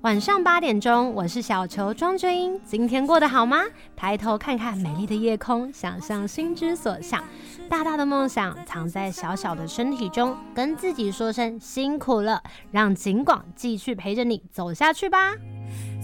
晚上8点钟，我是小球庄娟英。今天过得好吗？抬头看看美丽的夜空，想象心之所向。大大的梦想藏在小小的身体中，跟自己说声辛苦了，让景广继续陪着你走下去吧。